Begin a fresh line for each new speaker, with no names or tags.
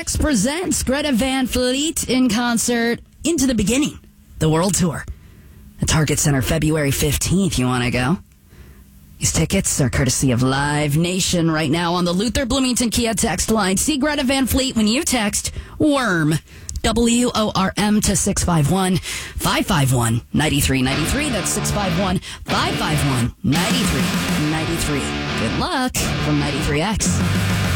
93X presents Greta Van Fleet in concert Into the Beginning, the World Tour. At Target Center, February 15th. You want to go? These tickets are courtesy of Live Nation right now on the Luther Bloomington Kia text line. See Greta Van Fleet when you text WORM, WORM to 651-551-9393. That's 651-551-9393. Good luck from 93X.